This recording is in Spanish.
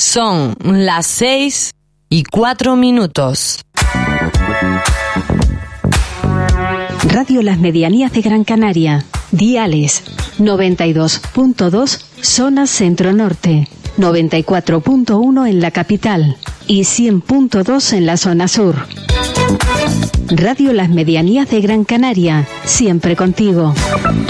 Son las 6:04. Radio Las Medianías de Gran Canaria. Diales 92.2 zona centro-norte, 94.1 en la capital y 100.2 en la zona sur. Radio Las Medianías de Gran Canaria, siempre contigo.